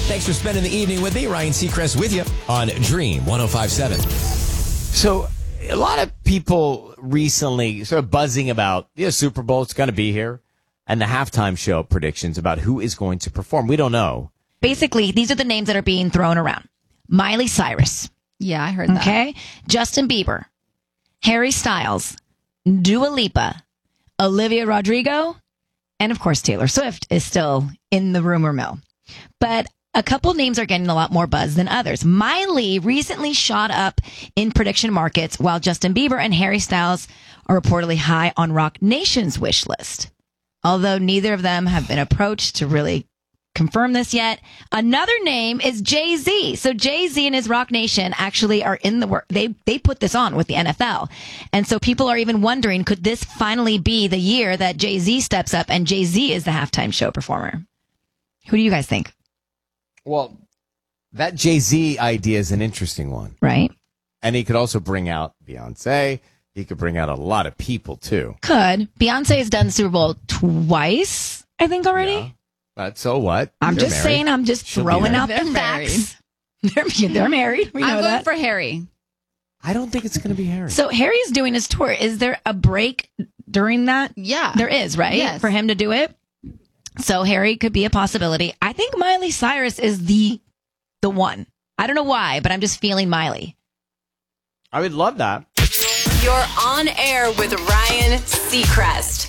Thanks for spending the evening with me. Ryan Seacrest with you on Dream 105.7. So a lot of people recently sort of buzzing about the Super Bowl. It's going to be here. And the halftime show predictions about who is going to perform. We don't know. Basically, these are the names that are being thrown around. Miley Cyrus. Yeah, I heard that. Okay. Justin Bieber. Harry Styles. Dua Lipa. Olivia Rodrigo. And, of course, Taylor Swift is still in the rumor mill. But a couple names are getting a lot more buzz than others. Miley recently shot up in prediction markets, while Justin Bieber and Harry Styles are reportedly high on Rock Nation's wish list. Although neither of them have been approached to really confirm this yet. Another name is Jay-Z. So Jay-Z and his Rock Nation actually are in the work. They put this on with the NFL. And so people are even wondering, could this finally be the year that Jay-Z steps up and Jay-Z is the halftime show performer? Who do you guys think? Well, that Jay-Z idea is an interesting one. Right. And he could also bring out Beyonce. He could bring out a lot of people, too. Could. Beyonce has done the Super Bowl twice, I think, already. Yeah. But so what? I'm They're just married. saying, I'm just throwing out They're the married. facts. They're married. We know I'm going that. for Harry. I don't think it's going to be Harry. So Harry's doing his tour. Is there a break during that? Yeah. There is, right? Yes. For him to do it. So Harry could be a possibility. I think Miley Cyrus is the one. I don't know why, but I'm just feeling Miley. I would love that. You're on air with Ryan Seacrest.